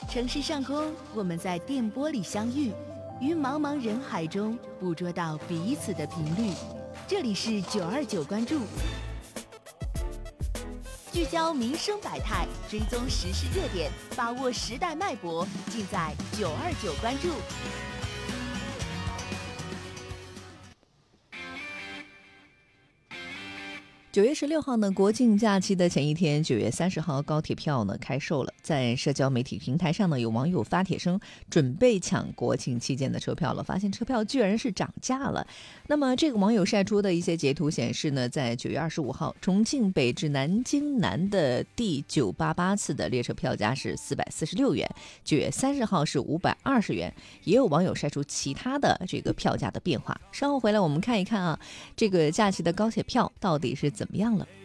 城市上空，我们在电波里相遇，于茫茫人海中捕捉到彼此的频率。这里是929关注，聚焦民生百态，追踪时事热点，把握时代脉搏，尽在929关注。 9月16号呢，国庆假期的前一天，9月30号高铁票呢开售了。在社交媒体平台上呢，有网友发帖声准备抢国庆期间的车票了，发现车票居然是涨价了。那么这个网友晒出的一些截图显示呢，在9月25号重庆北至南京南的第988次的列车票价是446元，9月30号是520元。也有网友晒出其他的这个票价的变化。稍后回来我们看一看啊，这个假期的高铁票到底是怎么样了。